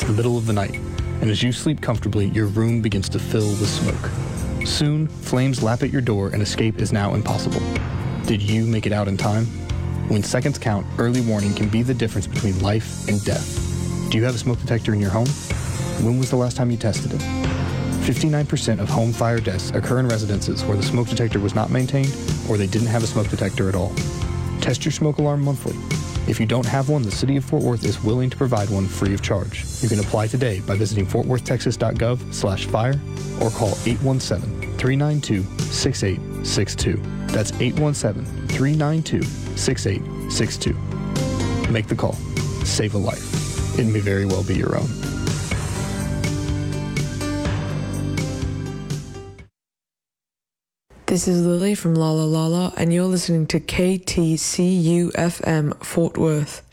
It's the middle of the night, and as you sleep comfortably, your room begins to fill with smoke. Soon, flames lap at your door and escape is now impossible. Did you make it out in time? When seconds count, early warning can be the difference between life and death. Do you have a smoke detector in your home? When was the last time you tested it? 59% of home fire deaths occur in residences where the smoke detector was not maintained or they didn't have a smoke detector at all. Test your smoke alarm monthly. If you don't have one, the City of Fort Worth is willing to provide one free of charge. You can apply today by visiting fortworthtexas.gov/fire or call 817-392-6862. That's 817-392-6862. Make the call. Save a life. It may very well be your own. This is Lily from Lala Lala, and you're listening to KTCU FM Fort Worth.